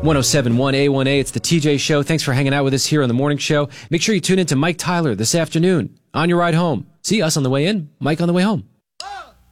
1071 A1A, it's the TJ Show. Thanks for hanging out with us here on the morning show. Make sure you tune in to Mike Tyler this afternoon on your ride home. See us on the way in, Mike on the way home.